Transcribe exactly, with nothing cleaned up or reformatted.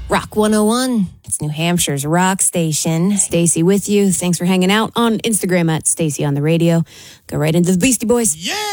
Rock one oh one. It's New Hampshire's rock station. Stacy with you. Thanks for hanging out on Instagram at Stacy on the radio. Go right into the Beastie Boys. Yeah!